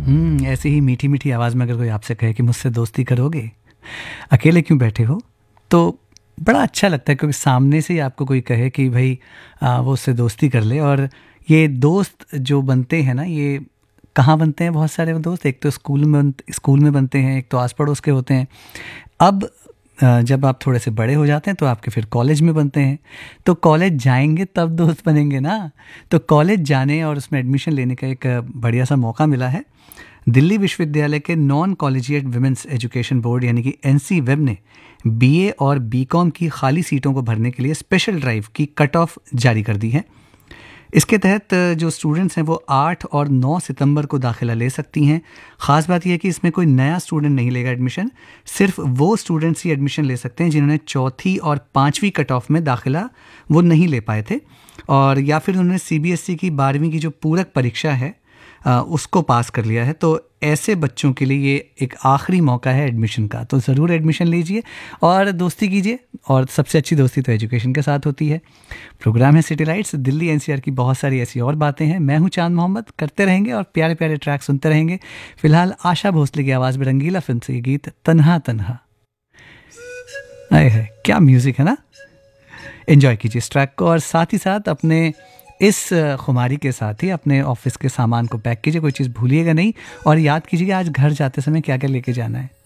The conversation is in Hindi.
ऐसी ही मीठी मीठी आवाज़ में अगर कोई आपसे कहे कि मुझसे दोस्ती करोगे, अकेले क्यों बैठे हो, तो बड़ा अच्छा लगता है, क्योंकि सामने से ही आपको कोई कहे कि भाई वो उससे दोस्ती कर ले। और ये दोस्त जो बनते हैं ना, ये कहाँ बनते हैं? बहुत सारे दोस्त एक तो स्कूल में बनते हैं, एक तो आस पड़ोस के होते हैं। अब जब आप थोड़े से बड़े हो जाते हैं तो आपके फिर कॉलेज में बनते हैं। तो कॉलेज जाएंगे तब दोस्त बनेंगे ना। तो कॉलेज जाने और उसमें एडमिशन लेने का एक बढ़िया सा मौका मिला है। दिल्ली विश्वविद्यालय के non collegiate women's education board यानी कि एनसी वेब ने बीए और बीकॉम की खाली सीटों को भरने के लिए स्पेशल ड्राइव की कट ऑफ जारी कर दी है। इसके तहत जो स्टूडेंट्स हैं वो 8 और 9 सितंबर को दाखिला ले सकती हैं। ख़ास बात यह है कि इसमें कोई नया स्टूडेंट नहीं लेगा एडमिशन, सिर्फ वो स्टूडेंट्स ही एडमिशन ले सकते हैं जिन्होंने चौथी और 5वीं कट ऑफ में दाखिला वो नहीं ले पाए थे, और या फिर उन्होंने सीबीएसई की 12वीं की जो पूरक परीक्षा है उसको पास कर लिया है। तो ऐसे बच्चों के लिए ये एक आखिरी मौका है एडमिशन का, तो ज़रूर एडमिशन लीजिए और दोस्ती कीजिए। और सबसे अच्छी दोस्ती तो एजुकेशन के साथ होती है। प्रोग्राम है सिटी लाइट्स, दिल्ली एनसीआर की बहुत सारी ऐसी और बातें हैं। मैं हूँ चांद मोहम्मद, करते रहेंगे और प्यारे प्यारे ट्रैक सुनते रहेंगे। फिलहाल आशा भोसले की आवाज़ में रंगीला फिल्म से ये गीत तन्हा तन्हा। आए है क्या म्यूज़िक है ना। एंजॉय कीजिए इस ट्रैक को, और साथ ही साथ अपने इस खुमारी के साथ ही अपने ऑफिस के सामान को पैक कीजिए, कोई चीज़ भूलिएगा नहीं, और याद कीजिएगा आज घर जाते समय क्या क्या लेके जाना है।